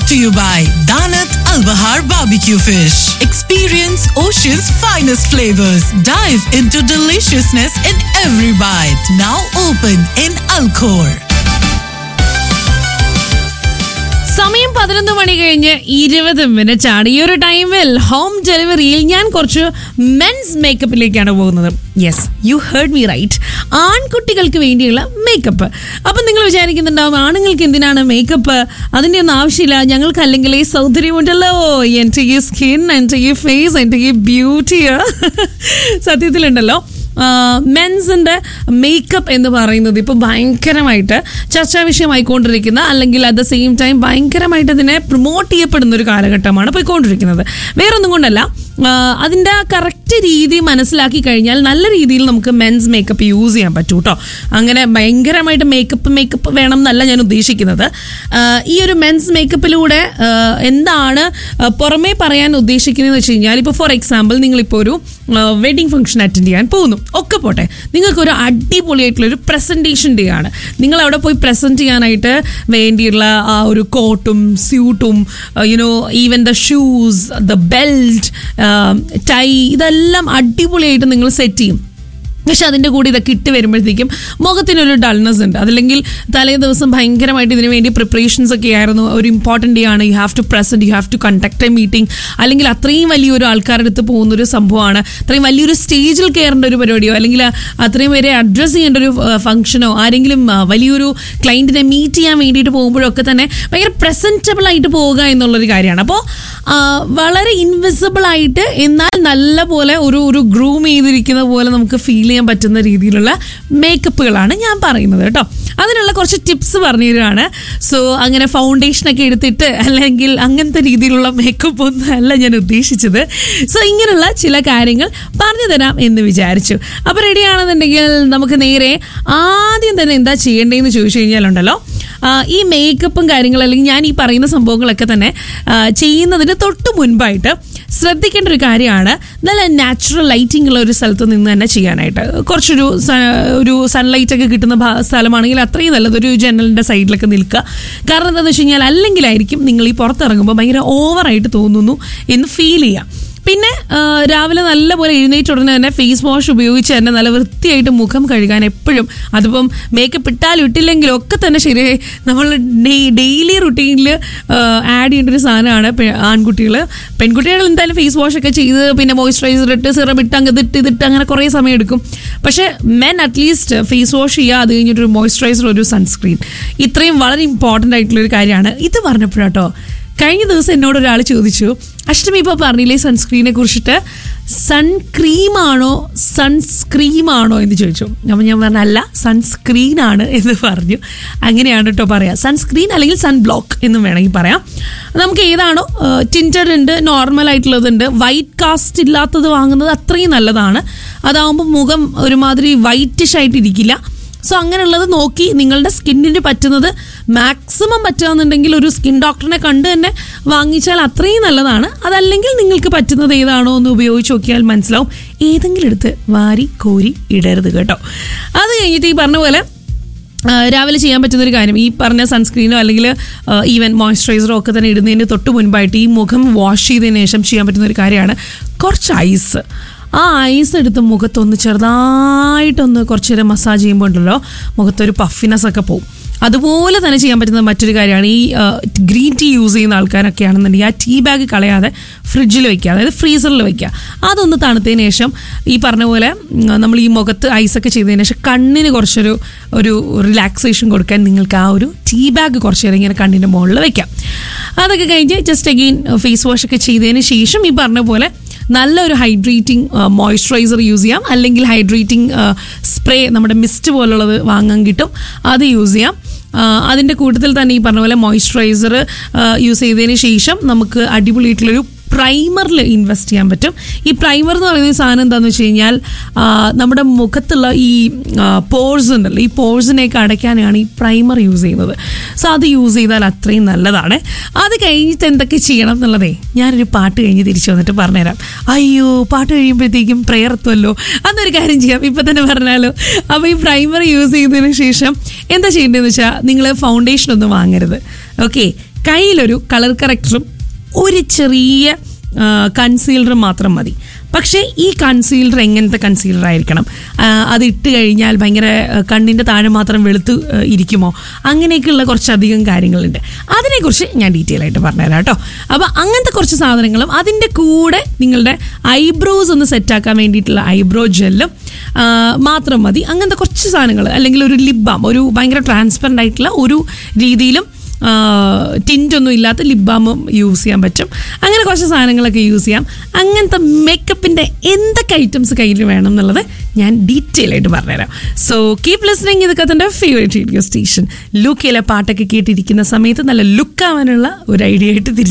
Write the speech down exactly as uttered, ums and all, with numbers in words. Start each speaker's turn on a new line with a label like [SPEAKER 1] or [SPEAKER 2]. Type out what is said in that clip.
[SPEAKER 1] to you by Danat Al Bahar Barbecue Fish. Experience Ocean's finest flavors. Dive into deliciousness in every bite. Now open in Alcor.
[SPEAKER 2] സമയം പതിനൊന്ന് മണി കഴിഞ്ഞ് ഇരുപത് minute ആണ്. ഈ ഒരു ടൈമിൽ ഹോം ഡെലിവറിയിൽ ഞാൻ കുറച്ച് മെൻസ് മേക്കപ്പിലേക്കാണ് പോകുന്നത്. Yes, you heard me right. ആൺകുട്ടികൾക്ക് വേണ്ടിയുള്ള മേക്കപ്പ്. അപ്പം നിങ്ങൾ വിചാരിക്കുന്നുണ്ടാവും, ആണുങ്ങൾക്ക് എന്തിനാണ് മേക്കപ്പ്? അതിൻ്റെ ഒന്നും ആവശ്യമില്ല, ഞങ്ങൾക്ക് അല്ലെങ്കിൽ ഈ സൗന്ദര്യമുണ്ടല്ലോ, എൻ്റെ ഈ സ്കിൻ, എൻ്റെ ഈ ഫേസ്, എൻ്റെ ഈ ബ്യൂട്ടി. സത്യത്തിലുണ്ടല്ലോ, മെൻസിൻ്റെ മേക്കപ്പ് എന്ന് പറയുന്നത് ഇപ്പോൾ ഭയങ്കരമായിട്ട് ചർച്ചാ വിഷയമായിക്കൊണ്ടിരിക്കുന്ന, അല്ലെങ്കിൽ അറ്റ് ദ സെയിം ടൈം ഭയങ്കരമായിട്ട് അതിനെ പ്രൊമോട്ട് ചെയ്യപ്പെടുന്ന ഒരു കാലഘട്ടമാണ് പോയിക്കൊണ്ടിരിക്കുന്നത്. വേറൊന്നും കൊണ്ടല്ല, അതിൻ്റെ കറക്റ്റ് രീതി മനസ്സിലാക്കി കഴിഞ്ഞാൽ നല്ല രീതിയിൽ നമുക്ക് മെൻസ് മേക്കപ്പ് യൂസ് ചെയ്യാൻ പറ്റൂ കേട്ടോ. അങ്ങനെ ഭയങ്കരമായിട്ട് മേക്കപ്പ് മേക്കപ്പ് വേണം എന്നല്ല ഞാൻ ഉദ്ദേശിക്കുന്നത്. ഈ ഒരു മെൻസ് മേക്കപ്പിലൂടെ എന്താണ് പുറമേ പറയാൻ ഉദ്ദേശിക്കുന്നതെന്ന് വെച്ച് കഴിഞ്ഞാൽ, ഇപ്പോൾ ഫോർ എക്സാമ്പിൾ നിങ്ങളിപ്പോൾ ഒരു വെഡിങ് ഫംഗ്ഷൻ അറ്റൻഡ് ചെയ്യാൻ പോകുന്നു, ഒക്കെ പോട്ടെ, നിങ്ങൾക്കൊരു അടിപൊളിയായിട്ടുള്ളൊരു പ്രസൻറ്റേഷൻ ഡേ ആണ്. നിങ്ങൾ അവിടെ പോയി പ്രസൻറ്റ് ചെയ്യാനായിട്ട് വേണ്ടിയുള്ള ആ ഒരു കോട്ടും സ്യൂട്ടും you know even the shoes, the belt, tie, ഇതെല്ലാം അടിപൊളിയായിട്ട് നിങ്ങൾ സെറ്റ് ചെയ്യും. പക്ഷെ അതിൻ്റെ കൂടെ ഇതൊക്കെ ഇട്ട് വരുമ്പോഴത്തേക്കും മുഖത്തിനൊരു ഡൾനെസ് ഉണ്ട്. അതല്ലെങ്കിൽ തലേ ദിവസം ഭയങ്കരമായിട്ട് ഇതിനു വേണ്ടി പ്രിപ്പറേഷൻസ് ഒക്കെ ആയിരുന്നു, ഒരു ഇമ്പോർട്ടൻ്റ് ഡേ ആണ്, you have to present, you have to conduct A meeting, അല്ലെങ്കിൽ അത്രയും വലിയൊരു ആൾക്കാരുടെ അടുത്ത് പോകുന്നൊരു സംഭവമാണ്, അത്രയും വലിയൊരു സ്റ്റേജിൽ കയറേണ്ട ഒരു പരിപാടിയോ, അല്ലെങ്കിൽ അത്രയും പേരെ അഡ്രസ്സ് ചെയ്യേണ്ട ഒരു ഫംഗ്ഷനോ, ആരെങ്കിലും വലിയൊരു ക്ലയൻറ്റിനെ മീറ്റ് ചെയ്യാൻ വേണ്ടിയിട്ട് പോകുമ്പോഴൊക്കെ തന്നെ ഭയങ്കര പ്രസൻറ്റബിൾ ആയിട്ട് പോവുക എന്നുള്ളൊരു കാര്യമാണ്. അപ്പോൾ വളരെ ഇൻവിസിബിൾ ആയിട്ട് എന്നാൽ നല്ല പോലെ ഒരു ഒരു ഗ്രൂം ചെയ്തിരിക്കുന്ന പോലെ നമുക്ക് ഫീൽ ചെയ്യാൻ പറ്റുന്ന രീതിയിലുള്ള മേക്കപ്പുകളാണ് ഞാൻ പറയുന്നത് കേട്ടോ. അതിനുള്ള കുറച്ച് ടിപ്സ് പറഞ്ഞു തരുവാണ്. സോ അങ്ങനെ ഫൗണ്ടേഷനൊക്കെ എടുത്തിട്ട് അല്ലെങ്കിൽ അങ്ങനത്തെ രീതിയിലുള്ള മേക്കപ്പ് ഒന്നും അല്ല ഞാൻ ഉദ്ദേശിച്ചത്. സോ ഇങ്ങനെയുള്ള ചില കാര്യങ്ങൾ പറഞ്ഞു തരാം എന്ന് വിചാരിച്ചു. അപ്പോൾ റെഡിയാണെന്നുണ്ടെങ്കിൽ നമുക്ക് നേരെ ആദ്യം തന്നെ എന്താ ചെയ്യേണ്ടതെന്ന് ചോദിച്ചു കഴിഞ്ഞാലുണ്ടല്ലോ, ഈ മേക്കപ്പും കാര്യങ്ങളും അല്ലെങ്കിൽ ഞാൻ ഈ പറയുന്ന സംഭവങ്ങളൊക്കെ തന്നെ ചെയ്യുന്നതിന് തൊട്ട് മുൻപായിട്ട് ശ്രദ്ധിക്കേണ്ട ഒരു കാര്യമാണ്, നല്ല നാച്ചുറൽ ലൈറ്റിംഗ് ഉള്ള ഒരു സ്ഥലത്ത് നിന്ന് തന്നെ ചെയ്യാനായിട്ട്. കുറച്ചൊരു ഒരു സൺലൈറ്റ് ഒക്കെ കിട്ടുന്ന സ്ഥലമാണെങ്കിൽ അത്രയും നല്ലത്. ഒരു ജനലിൻ്റെ സൈഡിലൊക്കെ നിൽക്കുക. കാരണം എന്താണെന്ന് വെച്ച് കഴിഞ്ഞാൽ അല്ലെങ്കിലായിരിക്കും നിങ്ങൾ ഈ പുറത്തിറങ്ങുമ്പോൾ ഭയങ്കര ഓവറായിട്ട് തോന്നുന്നു എന്ന് ഫീൽ ചെയ്യാം. പിന്നെ രാവിലെ നല്ലപോലെ എഴുന്നേറ്റ് ഉടനെ തന്നെ ഫേസ് വാഷ് ഉപയോഗിച്ച് തന്നെ നല്ല വൃത്തിയായിട്ട് മുഖം കഴുകാൻ എപ്പോഴും, അതിപ്പം മേക്കപ്പ് ഇട്ടാലും ഇട്ടില്ലെങ്കിലും ഒക്കെ തന്നെ ശരിയായി നമ്മൾ ഡെയിലി റുട്ടീനിൽ ആഡ് ചെയ്യേണ്ട ഒരു സാധനമാണ് ആൺകുട്ടികൾ. പെൺകുട്ടികൾ എന്തായാലും ഫേസ് വാഷ് ഒക്കെ ചെയ്ത് പിന്നെ മോയ്സ്ചറൈസർ ഇട്ട് സിറം ഇട്ട് അങ്ങ് ഇതിട്ട് ഇതിട്ട് അങ്ങനെ കുറേ സമയം എടുക്കും. പക്ഷേ മെൻ അറ്റ്ലീസ്റ്റ് ഫേസ് വാഷ് ചെയ്യുക, അത് കഴിഞ്ഞിട്ടൊരു മോയ്സ്ചറൈസർ, ഒരു സൺസ്ക്രീൻ, ഇത്രയും വളരെ ഇമ്പോർട്ടൻ്റ് ആയിട്ടുള്ളൊരു കാര്യമാണ്. ഇത് പറഞ്ഞപ്പോഴാട്ടോ കഴിഞ്ഞ ദിവസം എന്നോട് ഒരാൾ ചോദിച്ചു, അഷ്ടമി ഇപ്പോൾ പറഞ്ഞില്ലേ സൺസ്ക്രീനെ കുറിച്ചിട്ട്, സൺക്രീമാണോ സൺസ്ക്രീമാണോ എന്ന് ചോദിച്ചു. അപ്പം ഞാൻ പറഞ്ഞ അല്ല, സൺസ്ക്രീനാണ് എന്ന് പറഞ്ഞു. അങ്ങനെയാണ് കേട്ടോ പറയാം, സൺസ്ക്രീൻ അല്ലെങ്കിൽ സൺ ബ്ലോക്ക് എന്നും വേണമെങ്കിൽ പറയാം. നമുക്ക് ഏതാണോ, ടിൻറ്റഡ് ഉണ്ട്, നോർമൽ ആയിട്ടുള്ളതുണ്ട്, വൈറ്റ് കാസ്റ്റ് ഇല്ലാത്തത് വാങ്ങുന്നത് അത്രയും നല്ലതാണ്. അതാവുമ്പോൾ മുഖം ഒരുമാതിരി വൈറ്റിഷ് ആയിട്ടിരിക്കില്ല. സോ അങ്ങനെയുള്ളത് നോക്കി നിങ്ങളുടെ സ്കിന്നിന് പറ്റുന്നത് മാക്സിമം പറ്റുകയെന്നുണ്ടെങ്കിൽ ഒരു സ്കിൻ ഡോക്ടറിനെ കണ്ട് തന്നെ വാങ്ങിച്ചാൽ അത്രയും നല്ലതാണ്. അതല്ലെങ്കിൽ നിങ്ങൾക്ക് പറ്റുന്നത് ഏതാണോ എന്ന് ഉപയോഗിച്ച് നോക്കിയാൽ മനസ്സിലാവും. ഏതെങ്കിലും എടുത്ത് വാരി കോരി ഇടരുത് കേട്ടോ. അത് കഴിഞ്ഞിട്ട് ഈ പറഞ്ഞ പോലെ രാവിലെ ചെയ്യാൻ പറ്റുന്നൊരു കാര്യം, ഈ പറഞ്ഞ സൺസ്ക്രീനോ അല്ലെങ്കിൽ ഈവൻ മോയ്സ്ചറൈസറോ ഒക്കെ തന്നെ ഇടുന്നതിന് തൊട്ട് മുൻപായിട്ട് ഈ മുഖം വാഷ് ചെയ്തതിന് ശേഷം ചെയ്യാൻ പറ്റുന്നൊരു കാര്യമാണ് കുറച്ച് ഐസ്. ആ ഐസ് എടുത്ത് മുഖത്തൊന്ന് ചെറുതായിട്ടൊന്ന് കുറച്ച് നേരം മസാജ് ചെയ്യുമ്പോൾ ഉണ്ടല്ലോ മുഖത്തൊരു പഫിനെസ് ഒക്കെ പോവും. അതുപോലെ തന്നെ ചെയ്യാൻ പറ്റുന്ന മറ്റൊരു കാര്യമാണ്, ഈ ഗ്രീൻ ടീ യൂസ് ചെയ്യുന്ന ആൾക്കാരൊക്കെ ആണെന്നുണ്ടെങ്കിൽ ആ ടീ ബാഗ് കളയാതെ ഫ്രിഡ്ജിൽ വയ്ക്കുക, അതായത് ഫ്രീസറിൽ വയ്ക്കുക. അതൊന്ന് തണുത്തതിന് ശേഷം ഈ പറഞ്ഞ പോലെ നമ്മൾ ഈ മുഖത്ത് ഐസൊക്കെ ചെയ്തതിന് ശേഷം കണ്ണിന് കുറച്ചൊരു ഒരു റിലാക്സേഷൻ കൊടുക്കാൻ നിങ്ങൾക്ക് ആ ഒരു ടീ ബാഗ് കുറച്ച് നേരം ഇങ്ങനെ കണ്ണിൻ്റെ മുകളിൽ വയ്ക്കാം. അതൊക്കെ കഴിഞ്ഞ് ജസ്റ്റ് അഗെയിൻ ഫേസ് വാഷ് ഒക്കെ ചെയ്തതിന് ശേഷം ഈ പറഞ്ഞ പോലെ നല്ലൊരു ഹൈഡ്രേറ്റിംഗ് മോയ്സ്ചറൈസർ യൂസ് ചെയ്യാം, അല്ലെങ്കിൽ ഹൈഡ്രേറ്റിംഗ് സ്പ്രേ നമ്മുടെ മിസ്റ്റ് പോലുള്ളത് വാങ്ങാൻ കിട്ടും, അത് യൂസ് ചെയ്യാം. അതിൻ്റെ കൂട്ടത്തിൽ തന്നെ ഈ പറഞ്ഞ പോലെ മോയ്സ്ചറൈസർ യൂസ് ചെയ്തതിന് ശേഷം നമുക്ക് അടിപൊളിയായിട്ടുള്ളൊരു പ്രൈമറിൽ ഇൻവെസ്റ്റ് ചെയ്യാൻ പറ്റും. ഈ പ്രൈമർ എന്ന് പറയുന്ന സാധനം എന്താണെന്ന് വെച്ച് കഴിഞ്ഞാൽ നമ്മുടെ മുഖത്തുള്ള ഈ പോർസ് ഉണ്ടല്ലോ, ഈ പോർസിനെയൊക്കെ അടയ്ക്കാനാണ് ഈ പ്രൈമർ യൂസ് ചെയ്യുന്നത്. സോ അത് യൂസ് ചെയ്താൽ അത്രയും നല്ലതാണ്. അത് കഴിഞ്ഞിട്ട് എന്തൊക്കെ ചെയ്യണം എന്നുള്ളതേ ഞാനൊരു പാട്ട് കഴിഞ്ഞ് തിരിച്ചു വന്നിട്ട് പറഞ്ഞുതരാം. അയ്യോ, പാട്ട് കഴിയുമ്പോഴത്തേക്കും പ്രെയർ എത്തുമല്ലോ. അന്നൊരു കാര്യം ചെയ്യാം, ഇപ്പം തന്നെ പറഞ്ഞാലോ. അപ്പോൾ ഈ പ്രൈമർ യൂസ് ചെയ്തതിന് ശേഷം എന്താ ചെയ്യേണ്ടതെന്ന് വെച്ചാൽ, നിങ്ങൾ ഫൗണ്ടേഷൻ ഒന്നും വാങ്ങരുത്. ഓക്കെ, കയ്യിലൊരു കളർ കറക്റ്ററും ഒരു ചെറിയ കൺസീലറും മാത്രം മതി. പക്ഷേ ഈ കൺസീലർ എങ്ങനത്തെ കൺസീലർ ആയിരിക്കണം, അത് ഇട്ട് കഴിഞ്ഞാൽ ഭയങ്കര കണ്ണിൻ്റെ താഴെ മാത്രം വെളുത്ത് ഇരിക്കുമോ, അങ്ങനെയൊക്കെയുള്ള കുറച്ചധികം കാര്യങ്ങളുണ്ട്. അതിനെക്കുറിച്ച് ഞാൻ ഡീറ്റെയിൽ ആയിട്ട് പറഞ്ഞുതരാം കേട്ടോ. അപ്പോൾ അങ്ങനത്തെ കുറച്ച് സാധനങ്ങളും അതിൻ്റെ കൂടെ നിങ്ങളുടെ ഐബ്രോസ് ഒന്ന് സെറ്റാക്കാൻ വേണ്ടിയിട്ടുള്ള ഐബ്രോ ജെല്ലും മാത്രം മതി. അങ്ങനത്തെ കുറച്ച് സാധനങ്ങൾ, അല്ലെങ്കിൽ ഒരു ലിപ് ബാം, ഒരു ഭയങ്കര ട്രാൻസ്പെറൻ്റ് ആയിട്ടുള്ള ഒരു രീതിയിലും ടിൻ്റൊന്നും ഇല്ലാത്ത ലിപ് ബാമും യൂസ് ചെയ്യാൻ പറ്റും. അങ്ങനെ കുറച്ച് സാധനങ്ങളൊക്കെ യൂസ് ചെയ്യാം. അങ്ങനത്തെ മേക്കപ്പിൻ്റെ എന്തൊക്കെ ഐറ്റംസ് കയ്യിൽ വേണം എന്നുള്ളത് ഞാൻ ഡീറ്റെയിൽ ആയിട്ട് പറഞ്ഞുതരാം. So keep listening. ഇതൊക്കെ എൻ്റെ ഫേവറേറ്റ് റേഡിയോ സ്റ്റേഷൻ. ലുക്കിലെ പാട്ടൊക്കെ കേട്ടിരിക്കുന്ന സമയത്ത് നല്ല ലുക്കാവാനുള്ള ഒരു ഐഡിയ ആയിട്ട് തിരിച്ചു